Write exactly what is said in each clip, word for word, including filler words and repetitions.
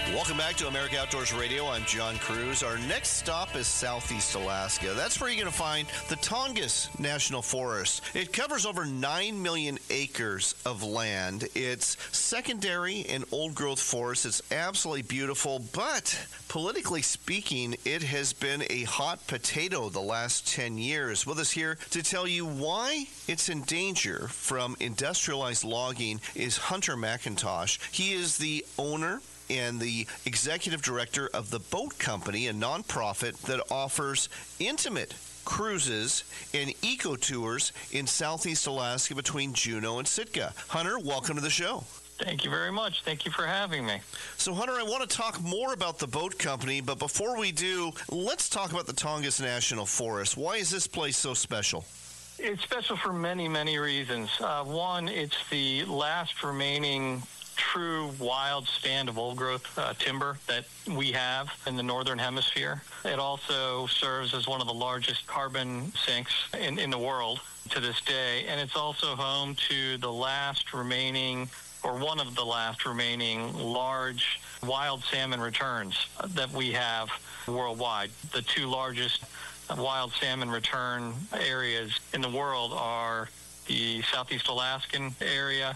Welcome back to America Outdoors Radio. I'm John Cruz. Our next stop is Southeast Alaska. That's where you're going to find the Tongass National Forest. It covers over nine million acres of land. It's secondary and old-growth forest. It's absolutely beautiful, but politically speaking, it has been a hot potato the last ten years. With us here to tell you why it's in danger from industrialized logging is Hunter McIntosh. He is the owner and the executive director of the Boat Company, a nonprofit that offers intimate cruises and eco tours in Southeast Alaska between Juneau and Sitka. Hunter, welcome to the show. Thank you very much. Thank you for having me. So, Hunter, I want to talk more about the Boat Company, but before we do, let's talk about the Tongass National Forest. Why is this place so special? It's special for many, many reasons. Uh, one, it's the last remaining true wild stand of old-growth uh, timber that we have in the Northern Hemisphere. It also serves as one of the largest carbon sinks in, in the world to this day, and it's also home to the last remaining, or one of the last remaining, large wild salmon returns that we have worldwide. The two largest wild salmon return areas in the world are the Southeast Alaskan area,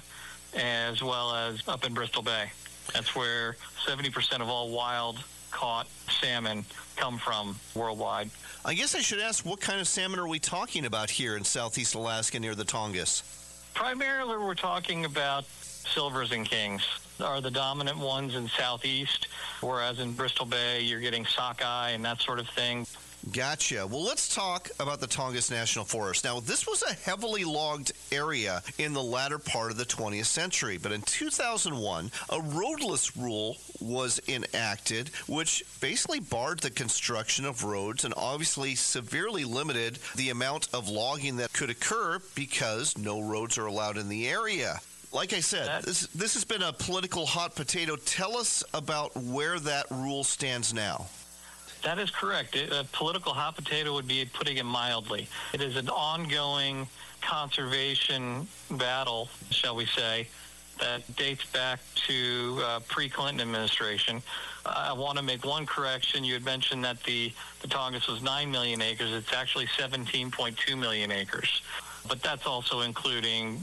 as well as up in Bristol Bay. That's where seventy percent of all wild caught salmon come from worldwide. I guess I should ask, what kind of salmon are we talking about here in Southeast Alaska near the Tongass? Primarily, we're talking about silvers and kings are the dominant ones in Southeast, whereas in Bristol Bay, you're getting sockeye and that sort of thing. Gotcha. Well, let's talk about the Tongass National Forest. Now, this was a heavily logged area in the latter part of the twentieth century, but in two thousand one, a roadless rule was enacted, which basically barred the construction of roads and obviously severely limited the amount of logging that could occur because no roads are allowed in the area. Like I said, this, this has been a political hot potato. Tell us about where that rule stands now. That is correct. It, a political hot potato would be putting it mildly. It is an ongoing conservation battle, shall we say, that dates back to uh, pre-Clinton administration. Uh, I want to make one correction. You had mentioned that the, the Tongass was nine million acres. It's actually seventeen point two million acres. But that's also including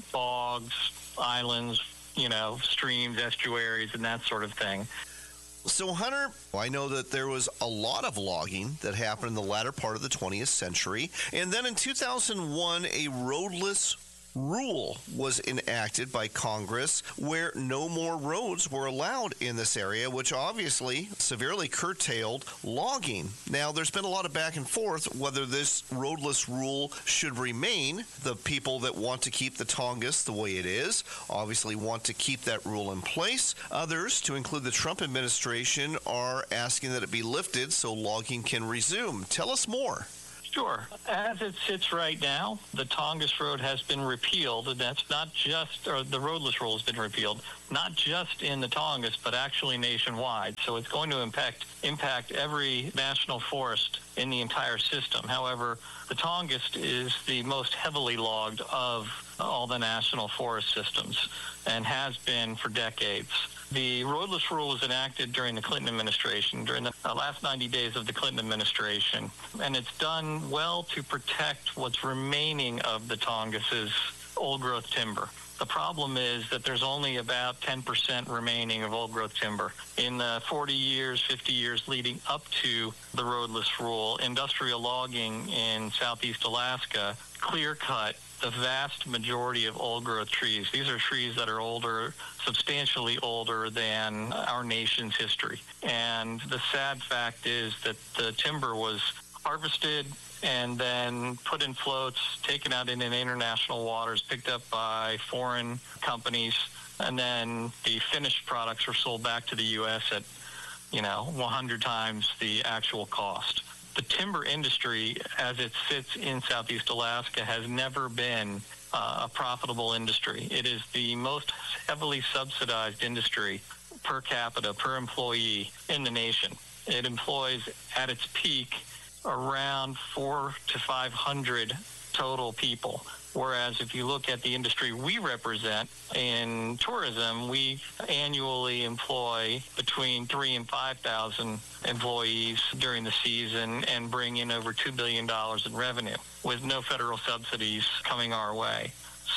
bogs, islands, you know, streams, estuaries, and that sort of thing. So, Hunter, I know that there was a lot of logging that happened in the latter part of the twentieth century. And then in two thousand one, a roadless rule was enacted by Congress where no more roads were allowed in this area, which obviously severely curtailed logging. Now, there's been a lot of back and forth whether this roadless rule should remain. The people that want to keep the Tongass the way it is obviously want to keep that rule in place. Others, to include the Trump administration, are asking that it be lifted so logging can resume. Tell us more. Sure. As it sits right now, the Tongass Road has been repealed, and that's not just, or the roadless rule has been repealed, not just in the Tongass, but actually nationwide. So it's going to impact impact every national forest in the entire system. However, the Tongass is the most heavily logged of all the national forest systems and has been for decades. The roadless rule was enacted during the Clinton administration, during the last ninety days of the Clinton administration, and it's done well to protect what's remaining of the Tongass's old-growth timber. The problem is that there's only about ten percent remaining of old-growth timber. In the forty years, fifty years leading up to the roadless rule, industrial logging in Southeast Alaska clear-cut the vast majority of old-growth trees. These are trees that are older, substantially older than our nation's history. And the sad fact is that the timber was harvested and then put in floats, taken out into international waters, picked up by foreign companies, and then the finished products were sold back to the U S at, you know, one hundred times the actual cost. The timber industry, as it sits in Southeast Alaska, has never been uh, a profitable industry. It is the most heavily subsidized industry per capita, per employee in the nation. It employs, at its peak, around four to five hundred total people. Whereas if you look at the industry we represent in tourism, we annually employ between three and five thousand employees during the season and bring in over two billion dollars in revenue with no federal subsidies coming our way.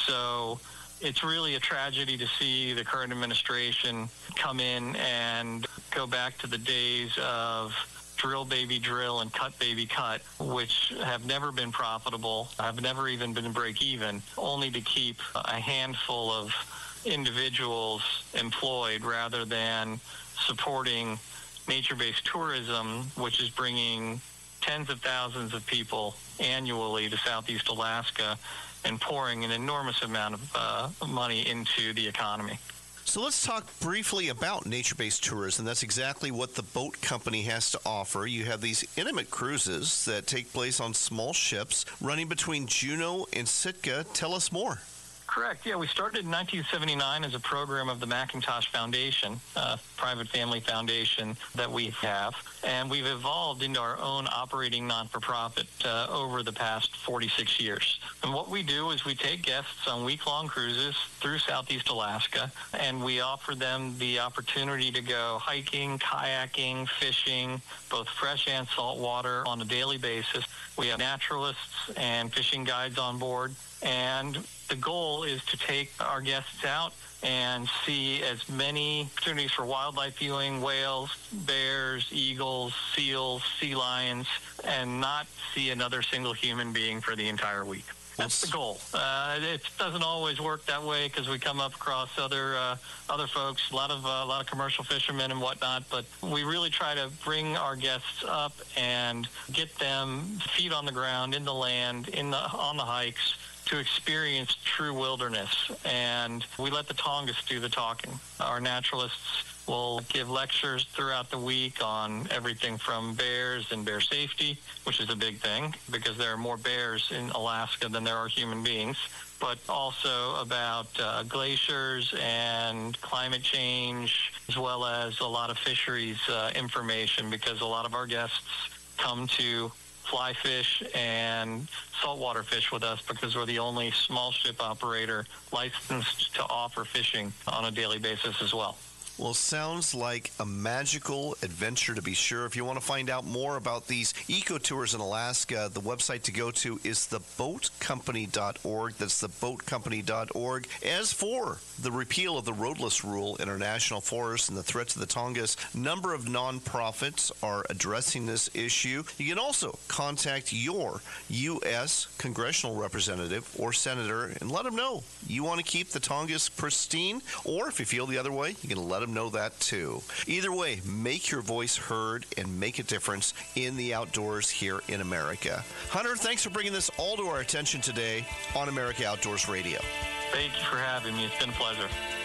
So it's really a tragedy to see the current administration come in and go back to the days of drill baby drill and cut baby cut, which have never been profitable, have never even been break even, only to keep a handful of individuals employed rather than supporting nature-based tourism, which is bringing tens of thousands of people annually to Southeast Alaska and pouring an enormous amount of uh, money into the economy. So let's talk briefly about nature-based tourism. That's exactly what the boat company has to offer. You have these intimate cruises that take place on small ships running between Juneau and Sitka. Tell us more. Correct. Yeah, we started in nineteen seventy-nine as a program of the McIntosh Foundation, a private family foundation that we have, and we've evolved into our own operating non-for-profit uh, over the past forty-six years. And what we do is we take guests on week-long cruises through Southeast Alaska, and we offer them the opportunity to go hiking, kayaking, fishing, both fresh and salt water on a daily basis. We have naturalists and fishing guides on board, and the goal is to take our guests out and see as many opportunities for wildlife viewing, whales, bears, eagles, seals, sea lions, and not see another single human being for the entire week. That's the goal. Uh, it doesn't always work that way because we come up across other uh, other folks, a lot of uh, a lot of commercial fishermen and whatnot. But we really try to bring our guests up and get them feet on the ground, in the land, in the on the hikes, to experience true wilderness. And we let the Tongass do the talking. Our naturalists will give lectures throughout the week on everything from bears and bear safety, which is a big thing because there are more bears in Alaska than there are human beings, but also about uh, glaciers and climate change, as well as a lot of fisheries uh, information, because a lot of our guests come to fly fish and saltwater fish with us because we're the only small ship operator licensed to offer fishing on a daily basis as well. Well, sounds like a magical adventure, to be sure. If you want to find out more about these eco-tours in Alaska, the website to go to is the boat company dot org. That's the boat company dot org. As for the repeal of the roadless rule in our national forests and the threat to the Tongass, a number of nonprofits are addressing this issue. You can also contact your U S congressional representative or senator and let them know you want to keep the Tongass pristine, or if you feel the other way, you can let them know that too. Either way, make your voice heard and make a difference in the outdoors here in America. Hunter, thanks for bringing this all to our attention today on America Outdoors Radio. Thank you for having me. It's been a pleasure.